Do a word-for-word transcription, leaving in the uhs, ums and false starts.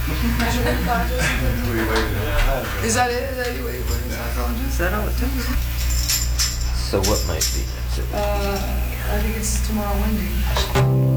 Is that it? Is that you wait for gynecologist? Is that all it took? So what might be next? Uh, I think it's tomorrow Monday.